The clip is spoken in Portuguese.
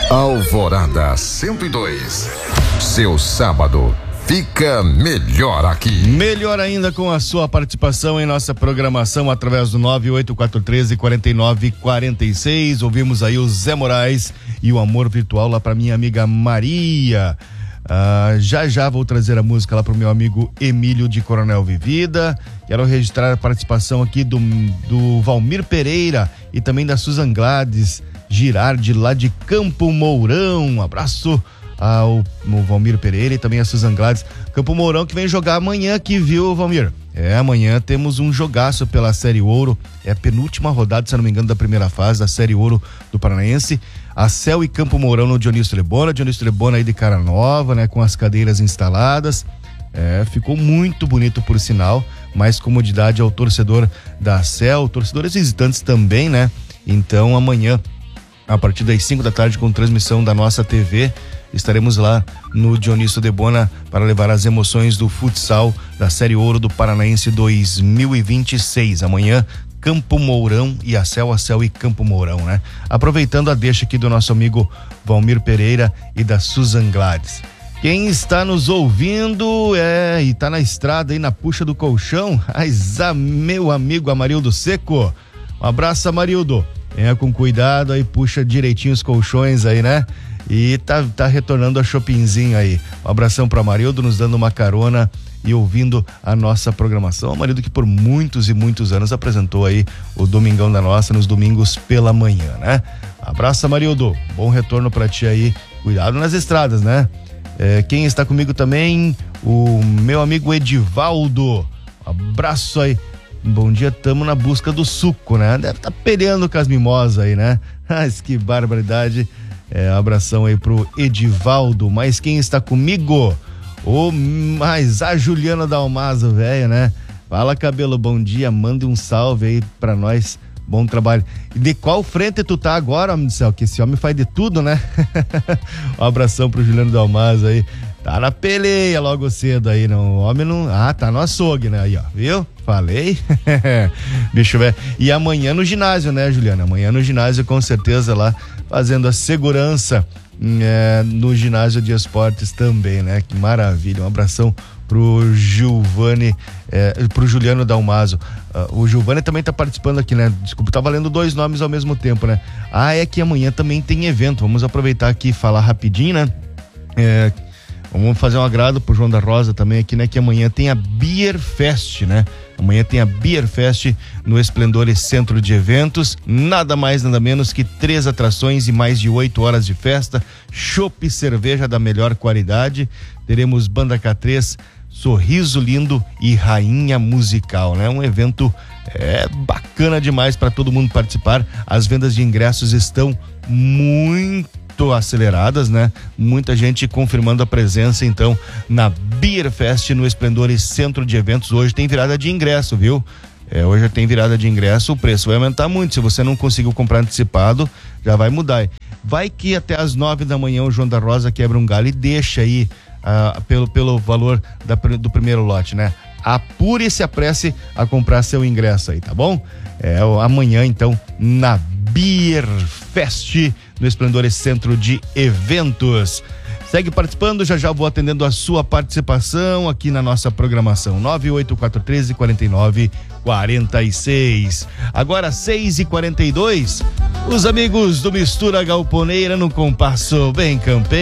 Alvorada 102. Seu sábado fica melhor aqui. Melhor ainda com a sua participação em nossa programação através do 98413-4946. Ouvimos aí o Zé Moraes e o Amor Virtual lá para minha amiga Maria. Já vou trazer a música lá pro meu amigo Emílio de Coronel Vivida. Quero registrar a participação aqui do Valmir Pereira e também da Susan Gladys Girardi lá de Campo Mourão. Um abraço ao Valmir Pereira e também a Susan Gladys. Campo Mourão que vem jogar amanhã aqui, viu, Valmir? Amanhã temos um jogaço pela Série Ouro. É a penúltima rodada, se não me engano, da primeira fase da Série Ouro do Paranaense. A Céu e Campo Mourão no Dionísio Lebona. Dionísio Lebona aí de cara nova, né? Com as cadeiras instaladas. Ficou muito bonito por sinal. Mais comodidade ao torcedor da Céu, torcedores visitantes também, né? Então amanhã, a partir das 5 da tarde, com transmissão da nossa TV, estaremos lá no Dionísio Lebona para levar as emoções do futsal da Série Ouro do Paranaense 2026. Amanhã, Campo Mourão e a Céu e Campo Mourão, né? Aproveitando a deixa aqui do nosso amigo Valmir Pereira e da Susan Gladys. Quem está nos ouvindo e tá na estrada aí na puxa do colchão, meu amigo Amarildo Seco. Um abraço, Amarildo. Venha com cuidado aí, puxa direitinho os colchões aí, né? E tá retornando a Shoppingzinho aí. Um abração para Amarildo, nos dando uma carona e ouvindo a nossa programação. Amarildo que por muitos e muitos anos apresentou aí o Domingão da Nossa nos domingos pela manhã, né? Abraço, Amarildo. Bom retorno para ti aí. Cuidado nas estradas, né? Quem está comigo também, o meu amigo Edivaldo. Abraço aí. Bom dia, tamo na busca do suco, né? Deve estar peleando com as mimosas aí, né? Mas que barbaridade. Abração aí pro Edivaldo. Mas quem está comigo? A Juliana Dalmaso, velho, né? Fala, cabelo, bom dia, manda um salve aí pra nós. Bom trabalho. E de qual frente tu tá agora, homem do céu? Que esse homem faz de tudo, né? Um abração pro Juliano Dalmaso aí. Tá na peleia logo cedo aí, não. O homem não. Tá no açougue, né? Aí, ó, viu? Falei. Bicho velho. E amanhã no ginásio, né, Juliana? Amanhã no ginásio, com certeza, lá fazendo a segurança no ginásio de esportes também, né? Que maravilha. Um abração pro Giovanni, pro Juliano Dalmaso. O Giovanni também tá participando aqui, né? Desculpa, tá valendo dois nomes ao mesmo tempo, né? É que amanhã também tem evento. Vamos aproveitar aqui e falar rapidinho, né? Vamos fazer um agrado pro João da Rosa também aqui, né? Que amanhã tem a Beer Fest, né? Amanhã tem a Beer Fest no Esplendores Centro de Eventos. Nada mais, nada menos que 3 atrações e mais de 8 horas de festa. Chopp e cerveja da melhor qualidade. Teremos Banda K3, Sorriso Lindo e Rainha Musical, né? Um evento bacana demais para todo mundo participar. As vendas de ingressos estão muito aceleradas, né? Muita gente confirmando a presença, então, na Beer Fest no Esplendores Centro de Eventos. Hoje tem virada de ingresso, viu? Hoje tem virada de ingresso, o preço vai aumentar muito. Se você não conseguiu comprar antecipado, já vai mudar. Vai que até às 9 da manhã o João da Rosa quebra um galho e deixa aí pelo valor do primeiro lote, né? Apure e se apresse a comprar seu ingresso aí, tá bom? Amanhã, então, na Beer Fest no Esplendores Centro de Eventos. Segue participando, já vou atendendo a sua participação aqui na nossa programação. 98413-4946. Agora 6h42, os amigos do Mistura Galponeira no compasso bem campeiro.